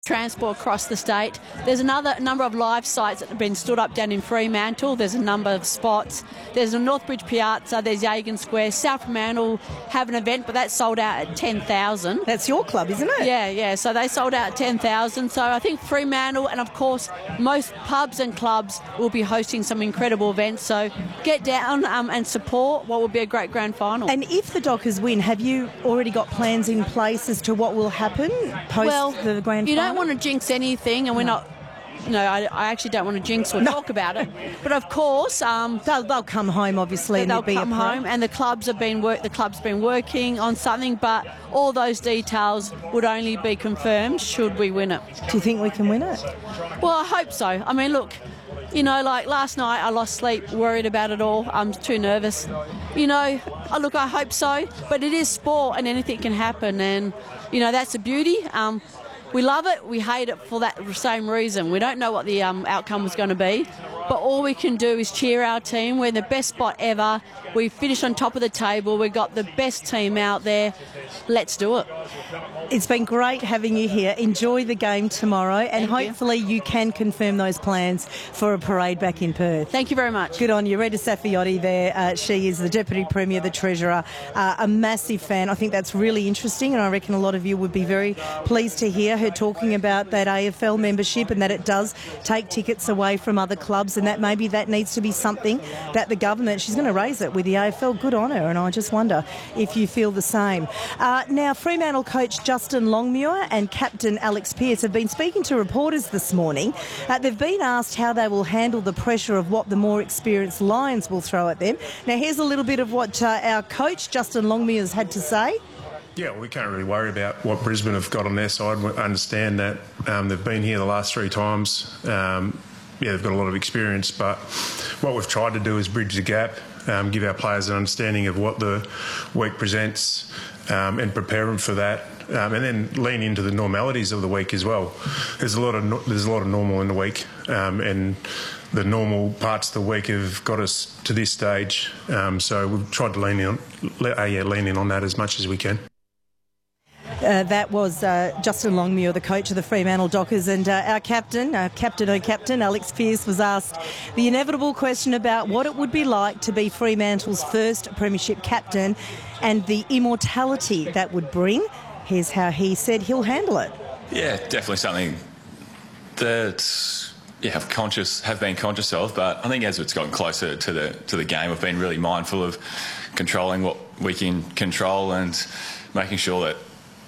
transport across the state. There's another number of live sites that have been stood up down in Fremantle. There's a number of spots. There's a Northbridge Piazza, there's Yagan Square. South Fremantle have an event, but that's sold out at 10,000. That's your club, isn't it? Yeah. So they sold out at 10,000. So I think Fremantle and, of course, most pubs and clubs will be hosting some incredible events. So get down and support what will be a great grand final. And if the Dockers win, have you already got plans in place as to what will happen post the grand final? You don't want to jinx anything, and we're not. No, I actually don't want to jinx or talk about it. But of course, they'll come home, obviously, and they'll come home. And the club's been working on something, but all those details would only be confirmed should we win it. Do you think we can win it? Well, I hope so. I mean, look, like last night, I lost sleep, worried about it all. I'm too nervous. Look, I hope so. But it is sport, and anything can happen, and that's the beauty. We love it, we hate it for that same reason. We don't know what the outcome was going to be, but all we can do is cheer our team. We're in the best spot ever. We finished on top of the table. We've got the best team out there. Let's do it. It's been great having you here. Enjoy the game tomorrow, and hopefully you can confirm those plans for a parade back in Perth. Thank you very much. Good on you. Rita Saffioti there. She is the Deputy Premier, the Treasurer, a massive fan. I think that's really interesting, and I reckon a lot of you would be very pleased to hear her talking about that AFL membership and that it does take tickets away from other clubs, and that maybe that needs to be something that the government, she's going to raise it with the AFL. Good on her, and I just wonder if you feel the same. Now, Fremantle coach Justin Longmuir and captain Alex Pearce have been speaking to reporters this morning. They've been asked how they will handle the pressure of what the more experienced Lions will throw at them. Now, here's a little bit of what our coach Justin Longmuir has had to say. Yeah, we can't really worry about what Brisbane have got on their side. We understand that they've been here the last 3 times. They've got a lot of experience, but what we've tried to do is bridge the gap, give our players an understanding of what the week presents, and prepare them for that, and then lean into the normalities of the week as well. There's a lot of normal in the week, and the normal parts of the week have got us to this stage. So we've tried to lean in on that as much as we can. That was Justin Longmuir, the coach of the Fremantle Dockers, and our captain, Alex Pearce, was asked the inevitable question about what it would be like to be Fremantle's first premiership captain and the immortality that would bring. Here's how he said he'll handle it. Yeah, definitely something that have been conscious of, but I think as it's gotten closer to the game, we've been really mindful of controlling what we can control and making sure that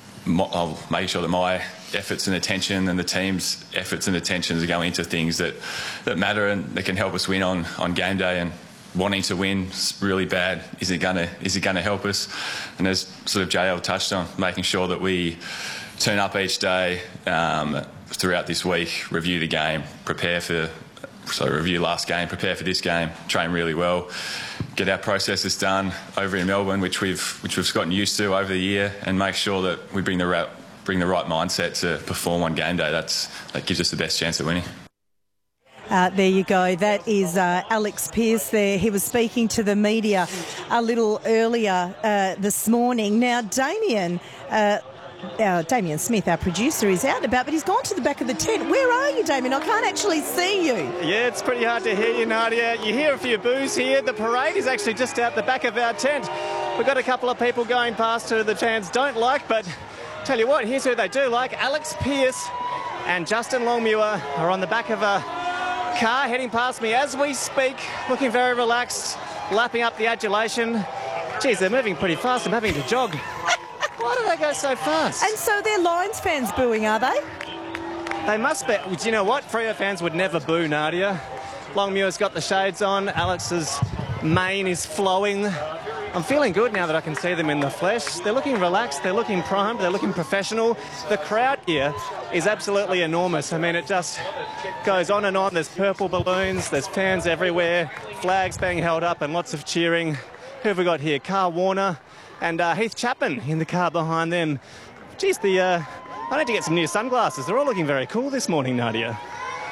my efforts and attention and the team's efforts and attentions are going into things that matter and that can help us win on game day. And wanting to win really bad, is it going to help us? And as sort of JL touched on, making sure that we turn up each day throughout this week, review the game, review last game, prepare for this game, train really well, get our processes done over in Melbourne, which we've gotten used to over the year, and make sure that we bring the right mindset to perform on game day. That gives us the best chance at winning. There you go. That is Alex Pearce there. He was speaking to the media a little earlier this morning. Now, Damien Smith, our producer, is out and about, but he's gone to the back of the tent. Where are you, Damien? I can't actually see you. Yeah, it's pretty hard to hear you, Nadia. You hear a few boos here. The parade is actually just out the back of our tent. We've got a couple of people going past who the fans don't like, but tell you what, here's who they do like. Alex Pearce and Justin Longmuir are on the back of a car heading past me as we speak, looking very relaxed, lapping up the adulation. Geez, they're moving pretty fast. I'm having to jog. Why do they go so fast? And so they're Lions fans booing, are they? They must be. Do you know what? Freo fans would never boo, Nadia. Longmuir's got the shades on. Alex's mane is flowing. I'm feeling good now that I can see them in the flesh. They're looking relaxed. They're looking primed. They're looking professional. The crowd here is absolutely enormous. I mean, it just goes on and on. There's purple balloons. There's fans everywhere. Flags being held up and lots of cheering. Who have we got here? Carl Warner and Heath Chapman in the car behind them. Geez, I need to get some new sunglasses. They're all looking very cool this morning, Nadia.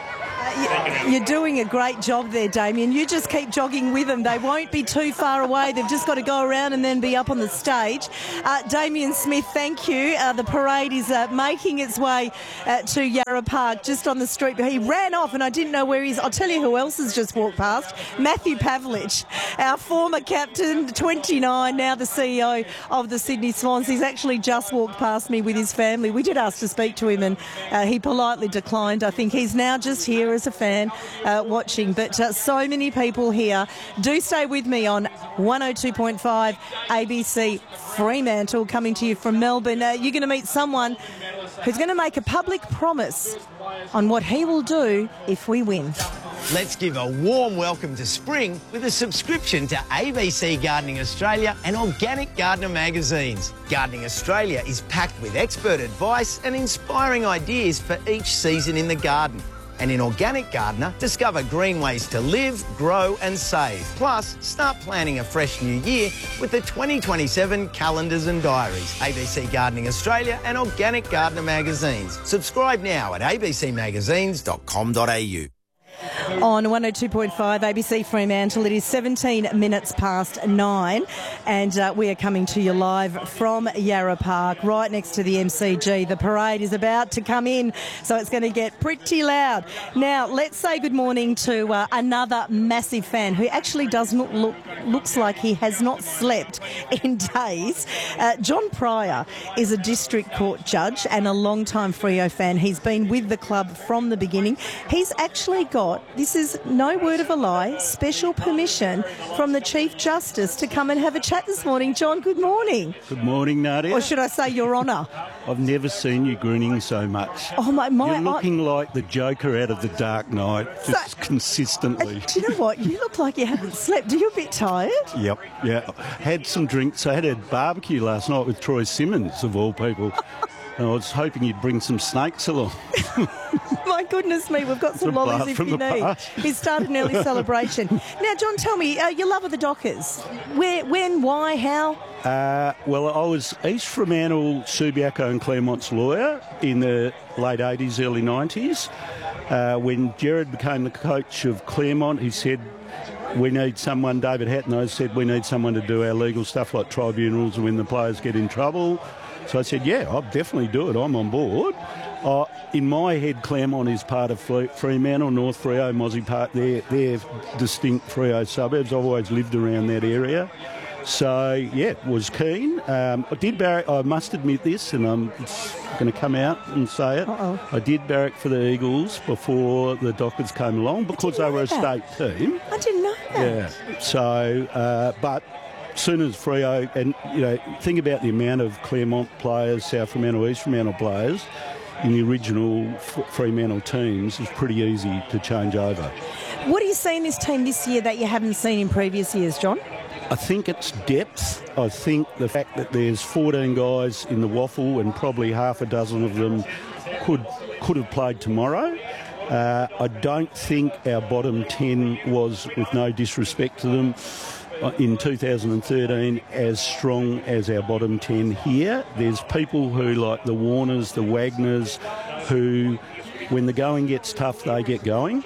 You're doing a great job there, Damien. You just keep jogging with them. They won't be too far away. They've just got to go around and then be up on the stage. Damien Smith, thank you. The parade is making its way to Yarra Park, just on the street. He ran off and I didn't know where he is. I'll tell you who else has just walked past. Matthew Pavlich, our former captain, 29, now the CEO of the Sydney Swans. He's actually just walked past me with his family. We did ask to speak to him and he politely declined. I think he's now just here as a fan watching. But so many people here. Do stay with me on 102.5 ABC Fremantle, coming to you from Melbourne. You're going to meet someone who's going to make a public promise on what he will do if we win. Let's give a warm welcome to spring with a subscription to ABC Gardening Australia and Organic Gardener magazines. Gardening Australia is packed with expert advice and inspiring ideas for each season in the garden. And in Organic Gardener, discover green ways to live, grow and save. Plus, start planning a fresh new year with the 2027 calendars and diaries. ABC Gardening Australia and Organic Gardener magazines. Subscribe now at abcmagazines.com.au. On 102.5 ABC Fremantle, it is 17 minutes past 9 and we are coming to you live from Yarra Park, right next to the MCG. The parade is about to come in, so it's going to get pretty loud. Now, let's say good morning to another massive fan who actually does not looks like he has not slept in days. John Pryor is a district court judge and a long-time Freo fan. He's been with the club from the beginning. He's actually got, this is no word of a lie, special permission from the Chief Justice to come and have a chat this morning. John, good morning. Good morning, Nadia. Or should I say Your Honour? I've never seen you grinning so much. Oh, my! You're looking like the Joker out of The Dark Knight, just consistently. Do you know what? You look like you haven't slept. Are you a bit tired? Yep, yeah. Had some drinks. I had a barbecue last night with Troy Simmons, of all people. And I was hoping you'd bring some snakes along. My goodness me, we've got some lollies if you need. He started an early celebration. Now, John, tell me, your love of the Dockers. Where, when, why, how? Well, I was East Fremantle, Subiaco and Claremont's lawyer in the late 80s, early 90s. When Gerard became the coach of Claremont, he said, we need someone, David Hatton said, we need someone to do our legal stuff like tribunals and when the players get in trouble. So I said, yeah, I'll definitely do it. I'm on board. In my head, Claremont is part of Fremantle, North Freo, Mozzie Park. They're distinct Freo suburbs. I've always lived around that area. So, yeah, was keen. I did barrack, I must admit this, and I'm going to come out and say it. I did barrack for the Eagles before the Dockers came along because they were a state team. I didn't know that. Yeah. So, but soon as Freo, and, you know, think about the amount of Claremont players, South Fremantle, East Fremantle players in the original Fremantle teams, it's pretty easy to change over. What do you see in this team this year that you haven't seen in previous years, John? I think it's depth. I think the fact that there's 14 guys in the waffle and probably half a dozen of them could have played tomorrow. I don't think our bottom 10 was, with no disrespect to them, in 2013 as strong as our bottom 10 here. There's people who, like the Warners, the Wagners, who, when the going gets tough, they get going.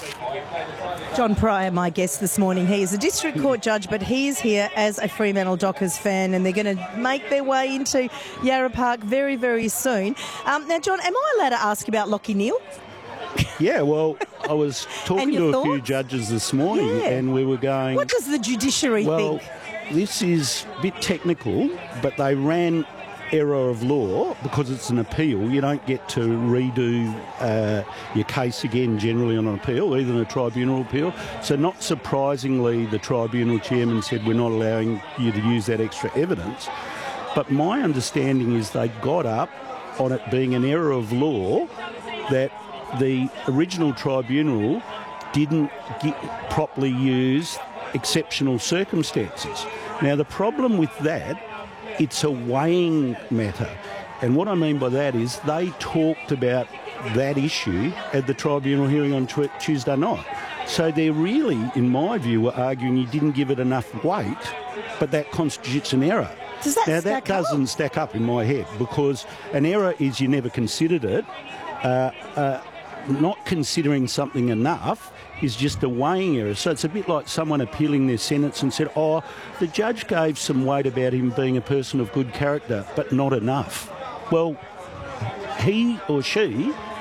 John Pryor, my guest this morning. He is a district court judge, but he is here as a Fremantle Dockers fan, and they're going to make their way into Yarra Park very, very soon. Now, John, am I allowed to ask about Lachie Neale? Yeah, well, I was talking to thoughts? a few judges this morning, and we were going... What does the judiciary think? Well, this is a bit technical, but they ran error of law because it's an appeal. You don't get to redo your case again generally on an appeal, even a tribunal appeal. So not surprisingly, the tribunal chairman said we're not allowing you to use that extra evidence. But my understanding is they got up on it being an error of law that the original tribunal didn't properly use exceptional circumstances. Now, the problem with that, it's a weighing matter. And what I mean by that is they talked about that issue at the tribunal hearing on Tuesday night. So they really, in my view, were arguing you didn't give it enough weight, but that constitutes an error. Now, that doesn't stack up in my head because an error is you never considered it. not considering something enough is just a weighing error. So it's a bit like someone appealing their sentence and said, oh, the judge gave some weight about him being a person of good character, but not enough. Well, he or she